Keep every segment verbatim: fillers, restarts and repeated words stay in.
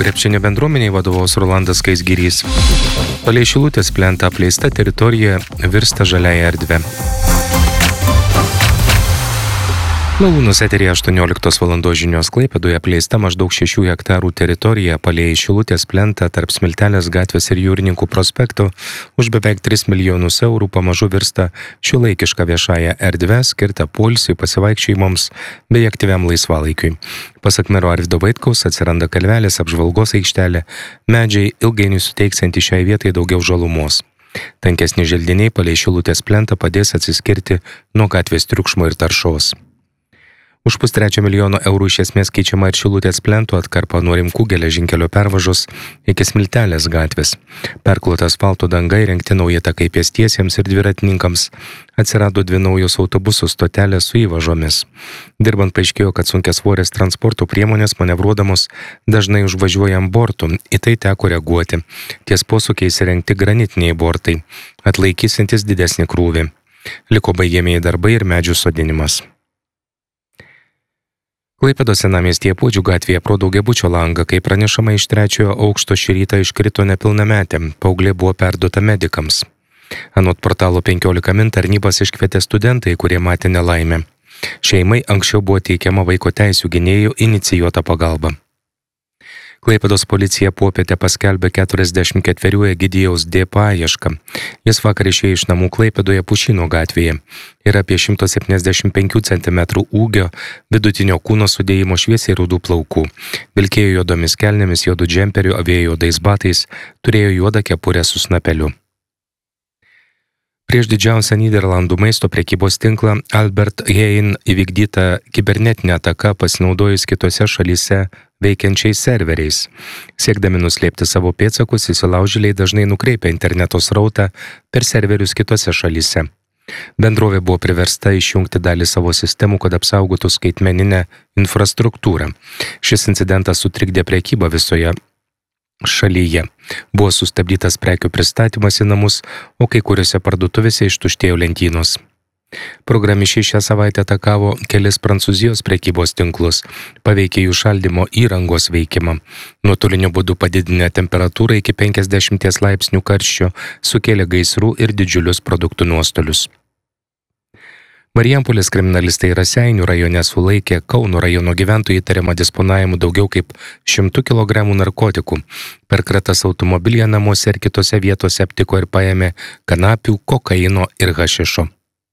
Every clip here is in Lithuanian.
krepšinio bendruomeniai vadovaus Rolandas Skaisgirys. Palei Šilutės plentą apleista teritorija virsta žaliąja erdve. Malūnus eteryje aštuonioliktos valandos žinios. Klaipėdoje apleista maždaug šešių hektarų teritorija palei Šilutės plentą tarp Smiltelės gatvės ir Jūrininkų prospekto už beveik tris milijonus eurų pamažu virsta šiuolaikiška viešąja erdve, skirta poilsiui, pasivaikščiojimams bei aktyviam laisvalaikiui. Pasak mero Arvydo Vaitkaus, atsiranda kalvelės, apžvalgos aikštelė, medžiai ilgainiui suteiksianti šiai vietai daugiau žalumos. Tankesni želdiniai palei Šilutės plentą padės atsiskirti nuo gatvės triukšmo ir taršos. Už pustrečio milijono eurų iš esmės keičiama ir Šilutės plento atkarpa nuo Rimkų geležinkelio pervažos iki Smiltelės gatvės. Perklota asfalto danga, įrengti nauji takai pėstiesiems ir dviratininkams. Atsirado dvi naujos autobusų stotelės su įvažomis. Dirbant paaiškėjo, kad sunkiasvorės transporto priemonės manevruodamos dažnai užvažiuoja ant bortų. Į tai teko reaguoti. Ties posūkiais įrengti granitiniai bortai, atlaikysintis didesnį krūvį. Liko baigiamieji darbai ir medžių sodinimas. Klaipėdos senamiestyje Puodžių gatvėje pro daugiabučio langą, kai pranešama iš trečiojo aukšto šį rytą iškrito nepilnametė, paauglė buvo perduota medikams. Anot portalo penkiolika min tarnybas iškvietė studentai, kurie matė nelaimę. Šeimai anksčiau buvo teikiama vaiko teisių gynėjų inicijuota pagalba. Klaipėdos policija popietę paskelbė keturiasdešimt ketverių Egidijaus D. paiešką. Jis vakar išėjo iš namų Klaipėdoje Pušyno gatvėje. Yra apie šimto septyniasdešimt penkių centimetrų ūgio, vidutinio kūno sudėjimo, šviesiai rudų plaukų. Vilkėjo juodomis kelnėmis, juodų džemperiu, avėjo juodais batais, turėjo juodą kepurę su snapeliu. Prieš didžiausią Nyderlandų maisto prekybos tinklą Albert Heijn įvykdyta kibernetinė ataka pasinaudojus kitose šalyse veikiančiais serveriais. Siekdami nuslėpti savo pėdsakus, įsilaužėliai dažnai nukreipia interneto srautą per serverius kitose šalyse. Bendrovė buvo priversta išjungti dalį savo sistemų, kad apsaugotų skaitmeninę infrastruktūrą. Šis incidentas sutrikdė prekybą visoje šalyje. Buvo sustabdytas prekių pristatymas į namus, o kai kuriuose parduotuvėse ištuštėjo lentynos. Programišiai šią savaitę atakavo kelis Prancūzijos prekybos tinklus, paveikė jų šaldymo įrangos veikimą. Nuotoliniu būdu padidinę temperatūrą iki penkiasdešimties laipsnių karščio, sukėlė gaisrų ir didžiulius produktų nuostolius. Marijampolės kriminalistai Raseinių rajone sulaikė Kauno rajono gyventojų įtariamą disponavimu daugiau kaip šimtų kilogramų narkotikų. Per kratas automobilyje, namuose ir kitose vietose aptiko ir paėmė kanapių, kokaino ir hašišo.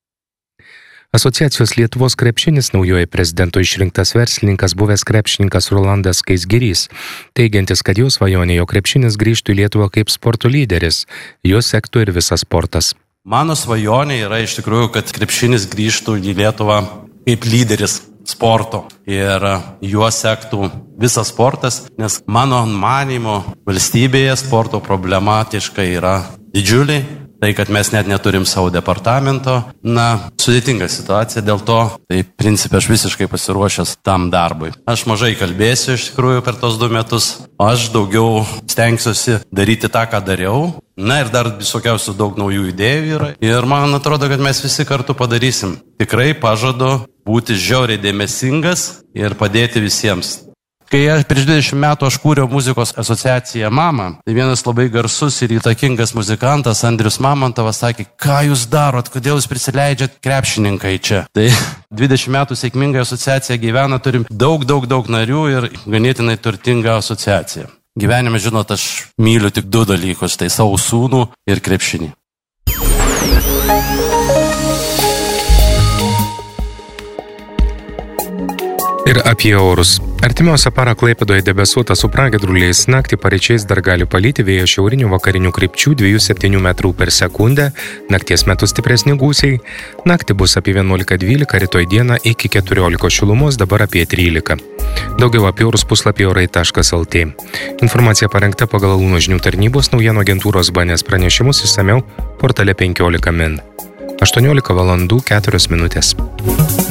Asociacijos Lietuvos krepšinis naujoji prezidento išrinktas verslininkas buvęs krepšininkas Rolandas Skaisgirys, teigiantis, kad jo svajonė, jo krepšinis grįžtų į Lietuvą kaip sporto lyderis, jo sektų ir visas sportas. Mano svajonė yra iš tikrųjų, kad krepšinis grįžtų į Lietuvą kaip lyderis sporto ir juo sektų visas sportas, nes mano manymu valstybėje sporto problematiška yra didžiulė. Tai, kad mes net neturim savo departamento, na, sudėtinga situacija, dėl to, tai principė aš visiškai pasiruošęs tam darbui. Aš mažai kalbėsiu iš tikrųjų per tos du metus, aš daugiau stengsiuosi daryti tą, ką dariau, na ir dar visokiausių daug naujų idėjų yra. Ir man atrodo, kad mes visi kartu padarysim. Tikrai pažadu būti žiauriai dėmesingas ir padėti visiems. Kai prieš dvidešimt metų aš kūriau muzikos asociaciją Mama, tai vienas labai garsus ir įtakingas muzikantas Andrius Mamontovas sakė, ką jūs darot, kodėl jūs prisileidžiat krepšininkai čia. Tai dvidešimt metų sėkmingai asociacija gyvena, turim daug, daug, daug narių ir ganėtinai turtingą asociaciją. Gyvenime, žinot, aš myliu tik du dalykus, tai savo sūnų ir krepšinį. Ir apie orus. Artimiausią parą Klaipėdoje debesuota su pragiedruliais, naktį paryčiais dar gali palyti, vėjo šiaurinių vakarinių krypčių dviejų septynių metrų per sekundę, nakties metu stipresni gūsiai, naktį bus apie vienuolika dvylika, rytoj dieną iki keturiolikos šilumos, dabar apie trylika. Daugiau apie orus puslapį orai taškas lt. Informacija parengta pagal Alūno žinių tarnybos naujienų agentūros B N S pranešimus išsamiau portale penkiolika min. aštuoniolika valandų keturios minutės.